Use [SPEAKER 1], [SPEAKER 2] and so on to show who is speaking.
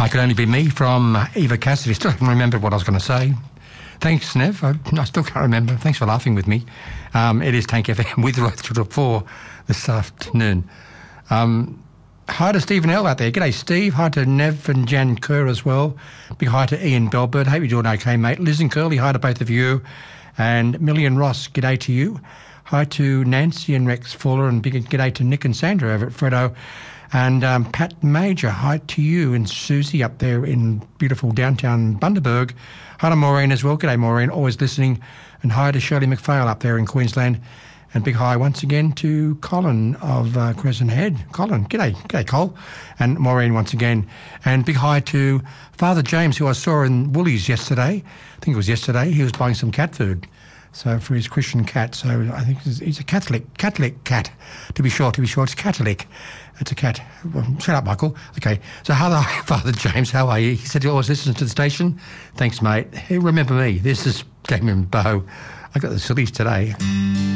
[SPEAKER 1] I Could Only Be Me from Eva Cassidy. Still haven't remembered what I was going to say. Thanks, Nev. I still can't remember. Thanks for laughing with me. It is Tank FM with right through to 4 this afternoon. Hi to Stephen L out there. G'day, Steve. Hi to Nev and Jan Kerr as well. Big hi to Ian Belbert. Hope you're doing okay, mate. Liz and Curly, hi to both of you. And Millie and Ross, g'day to you. Hi to Nancy and Rex Fuller, and big g'day to Nick and Sandra over at Freddo. And Pat Major, hi to you, and Susie up there in beautiful downtown Bundaberg. Hi to Maureen as well. G'day, Maureen, always listening. And hi to Shirley McPhail up there in Queensland. And big hi once again to Colin of Crescent Head. Colin, g'day, Col. And Maureen once again. And big hi to Father James, who I saw in Woolies yesterday. I think it was yesterday. He was buying some cat food. So for his Christian cat. So I think he's a Catholic cat, to be short. It's Catholic. It's a cat. Well, shut up, Michael. Okay. So hello, Father James. How are you? He said he always listens to the station. Thanks, mate. Hey, remember me. This is Damien Bow. I got the sillies today.